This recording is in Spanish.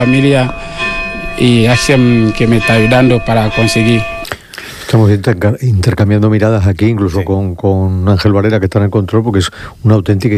familia y Hashem que me está ayudando para conseguir. Estamos intercambiando miradas aquí, incluso con Ángel Varela, que está en el control, porque es una auténtica